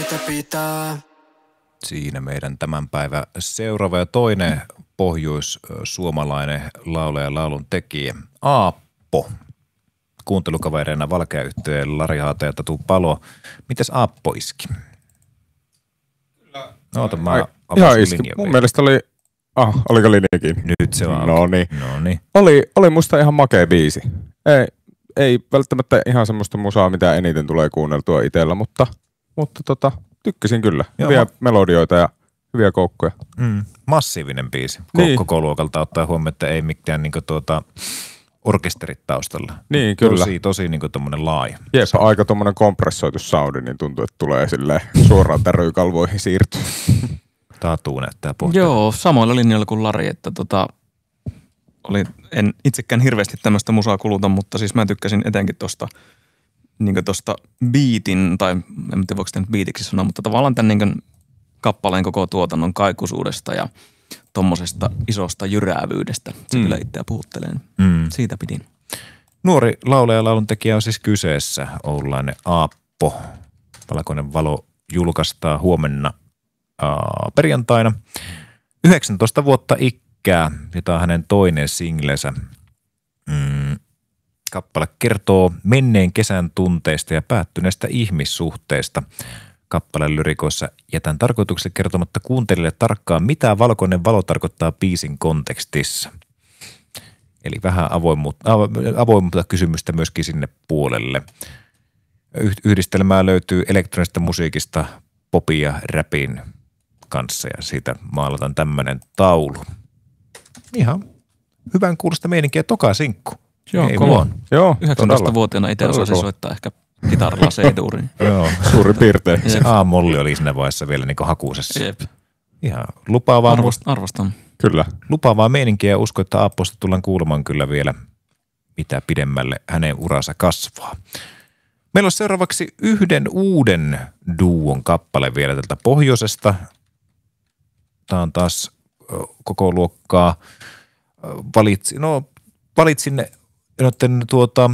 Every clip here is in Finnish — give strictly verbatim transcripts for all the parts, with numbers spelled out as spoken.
siitä pitää. Siinä meidän tämän päivän seuraava ja toinen pohjois-suomalainen laulaja ja laulun tekijä, Aappo. Kuuntelukavereina Valkeayhtyeen Lari Haata ja Tatu Palo. Mites Aappo iski? Kyllä. Oota, mä Ai, ihan iski. Mun vielä. mielestä oli, ah, oliko linjakin? Nyt se on. No niin. No niin. Oli, oli musta ihan makea biisi. Ei, ei välttämättä ihan semmoista musaa, mitä eniten tulee kuunneltua itsellä, mutta, mutta tota, tykkäsin kyllä. Joo, hyviä mä... melodioita ja hyviä koukkuja. Mm, massiivinen biisi. Niin. Koko luokalta ottaa huomioon, että ei mikään niinku tuota orkesterit taustalla. Niin, kyllä. Tosi, tosi niinku tommonen laaja. Jep, aika tommonen kompressoitu soundi, niin tuntuu, että tulee silleen suoraan tärykalvoihin siirtyä. Tatu näyttää pohtia. Joo, samoilla linjoilla kuin Lari, että tota, oli, en itsekään hirveästi tämmöistä musaa kuluta, mutta siis mä tykkäsin etenkin tosta, niin tosta beatin, tai en tiedä voiko sitä nyt beatiksi sanoa, mutta tavallaan tämän niin kappaleen koko tuotannon kaikuisuudesta ja tommosesta isosta jyräävyydestä. Se Mm. kyllä itseä puhuttelee. Mm. Siitä pidin. Nuori laulaja ja laulun tekijä on siis kyseessä, oululainen Aappo. Valkoinen valo julkaistaan huomenna ää, perjantaina. yhdeksäntoista vuotta ikää, jota on hänen toinen singlensä. Mm. Kappale kertoo menneen kesän tunteista ja päättyneestä ihmissuhteista. Kappaleen lyrikoissa jätän tarkoituksella kertomatta kuuntelijalle tarkkaan, mitä valkoinen valo tarkoittaa biisin kontekstissa. Eli vähän avoimuutta, avoimuutta kysymystä myöskin sinne puolelle. Yhdistelmää löytyy elektronisesta musiikista popin ja rapin kanssa ja siitä maalataan tämmöinen taulu. Ihan hyvän kuulosta meininkiä, toka sinkku. Joo, Ei kova. vaan. Joo, yhdeksäntoistavuotiaana itse Todella osasin kova. soittaa ehkä kitaralla C-duurin. Joo. Suurin piirtein. Se A-molli oli siinä vaiheessa vielä niin hakusessa. Jep. Ihan lupaavaa, Arvost, arvostan. Kyllä. lupaavaa meininkiä ja usko, että Aapposta tullaan kuulemaan kyllä vielä mitä pidemmälle hänen uransa kasvaa. Meillä on seuraavaksi yhden uuden duon kappale vielä tältä pohjoisesta. Tämä on taas ö, koko luokkaa. Ö, Valitsin, no, valitsin noiden tuota,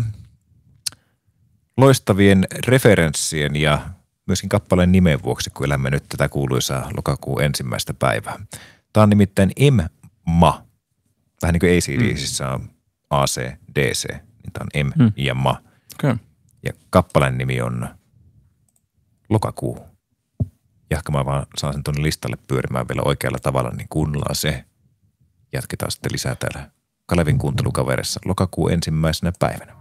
loistavien referenssien ja myöskin kappaleen nimen vuoksi, kun elämme nyt tätä kuuluisaa lokakuun ensimmäistä päivää. Tämä on nimittäin M-Ma. Vähän niin kuin A C D:ssä on A C, D C, niin tämä on M Mm. ja Ma. Okay. Ja kappaleen nimi on Lokakuu. Ja ehkä mä vaan saan sen tuonne listalle pyörimään vielä oikealla tavalla, niin kuunnellaan se. Jatketaan sitten lisää täällä Kalevin kuuntelukaverissa lokakuun ensimmäisenä päivänä.